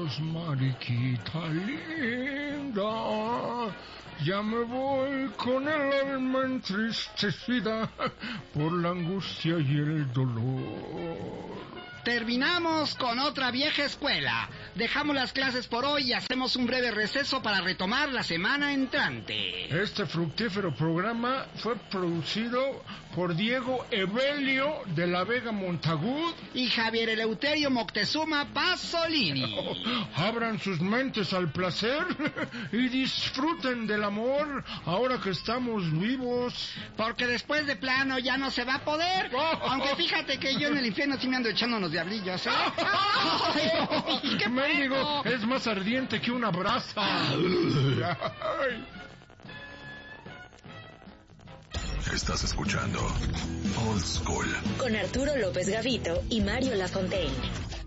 Adiós, mariquita linda. Ya me voy con el alma entristecida por la angustia y el dolor. Terminamos con otra vieja escuela. Dejamos las clases por hoy y hacemos un breve receso para retomar la semana entrante. Este fructífero programa fue producido por Diego Evelio de la Vega Montagud y Javier Eleuterio Moctezuma Pasolini. Abran sus mentes al placer y disfruten del amor ahora que estamos vivos. Porque después de plano ya no se va a poder. Aunque fíjate que yo en el infierno sí me ando echando unos diablillos, ¿eh? ¡Qué mendigo! Es más ardiente que una brasa. Estás escuchando Old School con Arturo López Gavito y Mario Lafontaine.